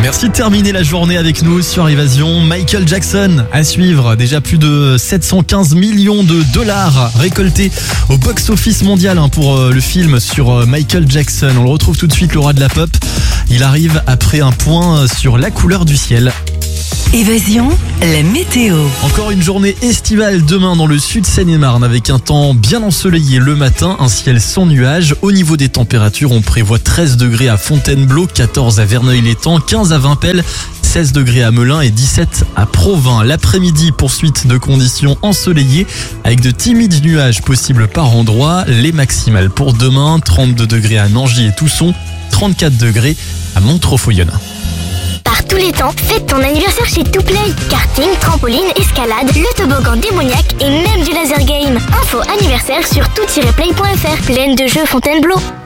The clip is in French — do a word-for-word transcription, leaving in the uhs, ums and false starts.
Merci de terminer la journée avec nous sur Évasion. Michael Jackson à suivre. Déjà plus de sept cent quinze millions de dollars récoltés au box-office mondial pour le film sur Michael Jackson. On le retrouve tout de suite, le roi de la pop. Il arrive après un point sur la couleur du ciel. Évasion, la météo. Encore une journée estivale demain dans le sud Seine-et-Marne avec un temps bien ensoleillé le matin, un ciel sans nuages. Au niveau des températures, on prévoit treize degrés à Fontainebleau, quatorze à Verneuil-l'Étang, quinze à Vimpelles, seize degrés à Melun et dix-sept à Provins. L'après-midi, poursuite de conditions ensoleillées avec de timides nuages possibles par endroits. Les maximales pour demain, trente-deux degrés à Nangis et Tousson, trente-quatre degrés à Montreux-Foyonne. Par tous les temps, fête ton anniversaire chez Touplay. Karting, trampoline, escalade, le toboggan démoniaque et même du laser game. Info anniversaire sur tout tiret play point f r. Pleine de jeux Fontainebleau.